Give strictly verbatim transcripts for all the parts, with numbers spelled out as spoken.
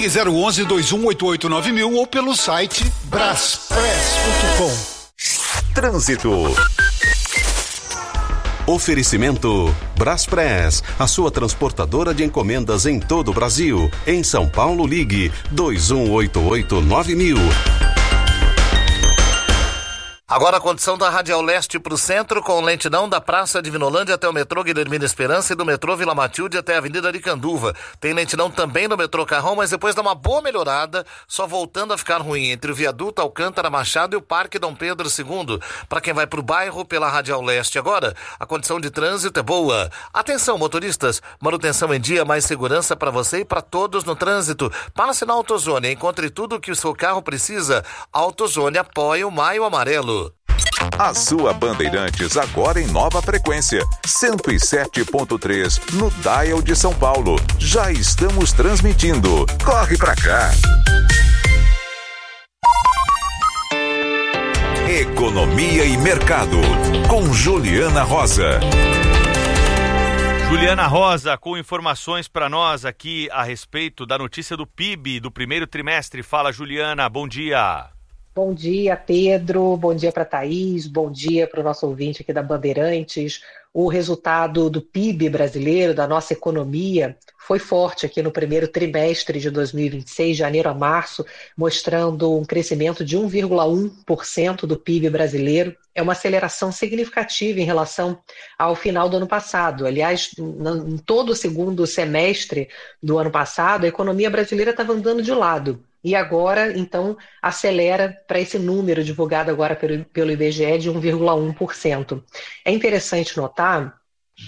Ligue zero onze, dois um oito oito, nove mil ou pelo site braspress ponto com. Trânsito. Oferecimento Braspress, a sua transportadora de encomendas em todo o Brasil. Em São Paulo, ligue dois um oito oito, nove mil. Agora a condição da Radial Leste para o centro, com lentidão da Praça de Vinolândia até o metrô Guilhermina Esperança e do metrô Vila Matilde até a Avenida Aricanduva. Tem lentidão também no metrô Carrão, mas depois dá uma boa melhorada, só voltando a ficar ruim entre o Viaduto Alcântara Machado e o Parque Dom Pedro segundo. Para quem vai para o bairro pela Radial Leste agora, a condição de trânsito é boa. Atenção, motoristas, manutenção em dia, mais segurança para você e para todos no trânsito. Passe na AutoZone, encontre tudo o que o seu carro precisa. AutoZone apoia o Maio Amarelo. A sua Bandeirantes agora em nova frequência, cento e sete ponto três no Dial de São Paulo. Já estamos transmitindo. Corre pra cá. Economia e Mercado, com Juliana Rosa. Juliana Rosa com informações para nós aqui a respeito da notícia do P I B do primeiro trimestre. Fala, Juliana, bom dia. Bom dia, Pedro. Bom dia para a Thaís. Bom dia para o nosso ouvinte aqui da Bandeirantes. O resultado do P I B brasileiro, da nossa economia, foi forte aqui no primeiro trimestre de dois mil e vinte e seis, janeiro a março, mostrando um crescimento de um vírgula um por cento do P I B brasileiro. É uma aceleração significativa em relação ao final do ano passado. Aliás, em todo o segundo semestre do ano passado, a economia brasileira estava andando de lado. E agora, então, acelera para esse número divulgado agora pelo, pelo I B G E de um vírgula um por cento. É interessante notar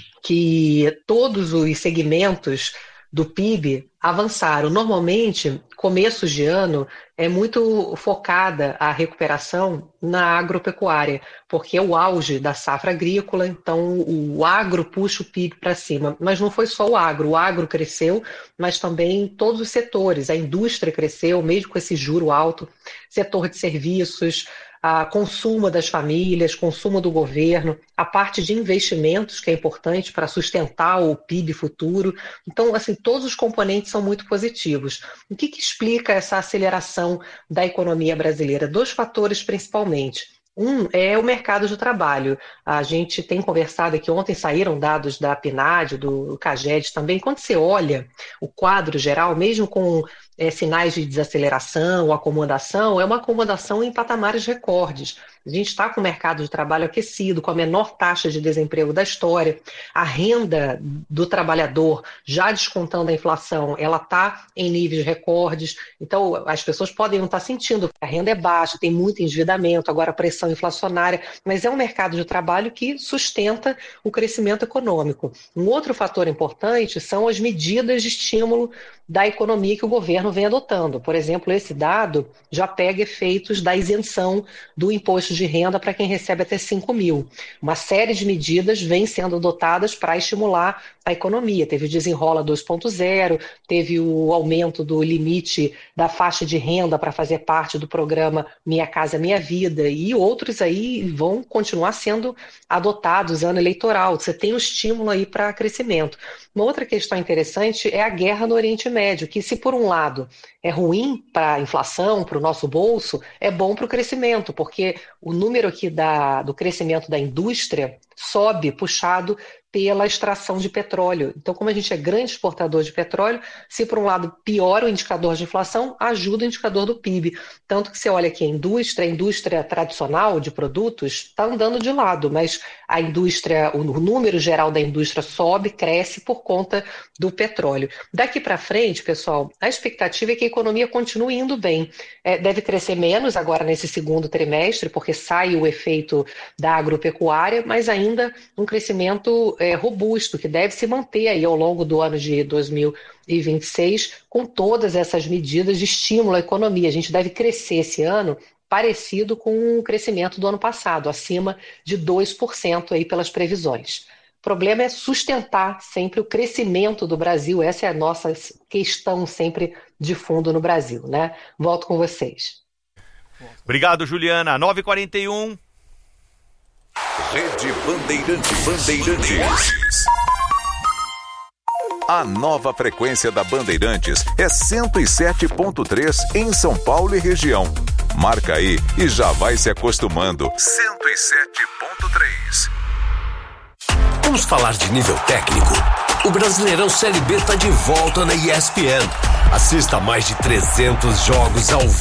que todos os segmentos do P I B avançaram. Normalmente, começos de ano é muito focada a recuperação na agropecuária, porque é o auge da safra agrícola, então o agro puxa o P I B para cima. Mas não foi só o agro, o agro cresceu, mas também todos os setores, a indústria cresceu, mesmo com esse juro alto, setor de serviços, a consumo das famílias, consumo do governo, a parte de investimentos, que é importante para sustentar o P I B futuro. Então, assim, todos os componentes são muito positivos. O que, que explica essa aceleração da economia brasileira? Dois fatores principalmente. Um é o mercado de trabalho. A gente tem conversado aqui, ontem saíram dados da PNAD, do CAGED também. Quando você olha o quadro geral, mesmo com é, sinais de desaceleração ou acomodação, é uma acomodação em patamares recordes. A gente está com o mercado de trabalho aquecido, com a menor taxa de desemprego da história. A renda do trabalhador, já descontando a inflação, ela está em níveis recordes. Então, as pessoas podem não estar sentindo. A renda é baixa, tem muito endividamento, agora a pressão inflacionária, mas é um mercado de trabalho que sustenta o crescimento econômico. Um outro fator importante são as medidas de estímulo da economia que o governo vem adotando. Por exemplo, esse dado já pega efeitos da isenção do imposto de renda para quem recebe até cinco mil. Uma série de medidas vem sendo adotadas para estimular a economia. Teve o Desenrola dois ponto zero, teve o aumento do limite da faixa de renda para fazer parte do programa Minha Casa Minha Vida, e outros aí vão continuar sendo adotados ano eleitoral. Você tem o estímulo aí para crescimento. Uma outra questão interessante é a guerra no Oriente Médio, que se por um lado é ruim para a inflação, para o nosso bolso, é bom para o crescimento, porque o número aqui da, do crescimento da indústria sobe, puxado pela extração de petróleo. Então, como a gente é grande exportador de petróleo, se por um lado piora o indicador de inflação, ajuda o indicador do P I B. Tanto que você olha aqui a indústria, a indústria tradicional de produtos está andando de lado, mas a indústria, o número geral da indústria sobe, cresce por conta do petróleo. Daqui para frente, pessoal, a expectativa é que a economia continue indo bem. É, deve crescer menos agora nesse segundo trimestre, porque sai o efeito da agropecuária, mas ainda um crescimento é, robusto, que deve se manter aí ao longo do ano de dois mil e vinte e seis, com todas essas medidas de estímulo à economia. A gente deve crescer esse ano parecido com o crescimento do ano passado, acima de dois por cento aí pelas previsões. O problema é sustentar sempre o crescimento do Brasil. Essa é a nossa questão sempre de fundo no Brasil, né? Volto com vocês. Obrigado, Juliana. nove e quarenta e um. Rede Bandeirantes. Bandeirantes. A nova frequência da Bandeirantes é cento e sete ponto três em São Paulo e região. Marca aí e já vai se acostumando. cento e sete ponto três. Vamos falar de nível técnico? O Brasileirão Série B está de volta na E S P N. Assista a mais de trezentos jogos ao